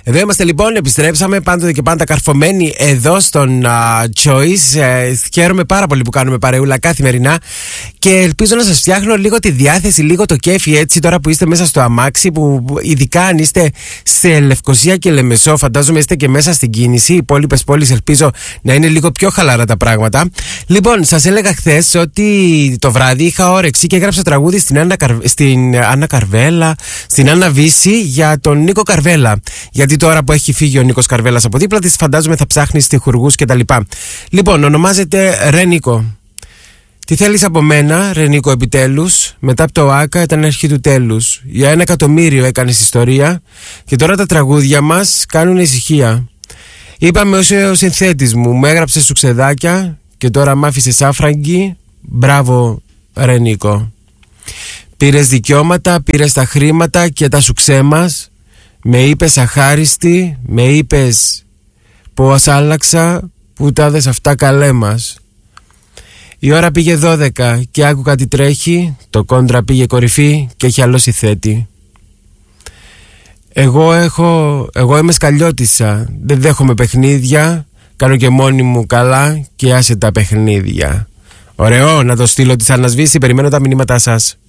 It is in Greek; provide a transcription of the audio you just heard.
Εδώ είμαστε λοιπόν, επιστρέψαμε πάντοτε και πάντα καρφωμένοι εδώ στον Choice. Χαίρομαι πάρα πολύ που κάνουμε παρεούλα καθημερινά και ελπίζω να σας φτιάχνω λίγο τη διάθεση, λίγο το κέφι έτσι τώρα που είστε μέσα στο αμάξι, που ειδικά αν είστε σε Λευκοσία και Λεμεσό, φαντάζομαι είστε και μέσα στην κίνηση. Οι υπόλοιπες πόλεις ελπίζω να είναι λίγο πιο χαλαρά τα πράγματα. Λοιπόν, σας έλεγα χθες ότι το βράδυ είχα όρεξη και έγραψα τραγούδι στην Άννα Καρβέλα, στην Άννα Βύση για τον Νίκο Καρβέλα. Γιατί τώρα που έχει φύγει ο Νίκος Καρβέλας από δίπλα της, φαντάζομαι θα ψάχνει στιχουργούς κτλ. Λοιπόν, ονομάζεται Ρε Νίκο. Τι θέλεις από μένα, Ρε Νίκο, επιτέλους? Μετά από το ΆΚΑ ήταν αρχή του τέλους. Για 1 εκατομμύριο έκανες ιστορία και τώρα τα τραγούδια μας κάνουν ησυχία. Είπαμε ο συνθέτης μου έγραψε σουξεδάκια και τώρα μ' άφησες άφραγγι. Μπράβο, Ρε Νίκο. Πήρες δικαιώματα, πήρες τα χρήματα και τα σουξέ μας. Με είπες αχάριστη, με είπες πως άλλαξα, που τα δες αυτά καλέ μας. Η ώρα πήγε 12 και άκου κάτι τρέχει, το κόντρα πήγε κορυφή και έχει αλώσει θέτη. Εγώ είμαι σκαλιώτισσα, δεν δέχομαι παιχνίδια, κάνω και μόνη μου καλά και άσε τα παιχνίδια. Ωραίο, να το στείλω της Άννας Βύση, περιμένω τα μηνύματά σας.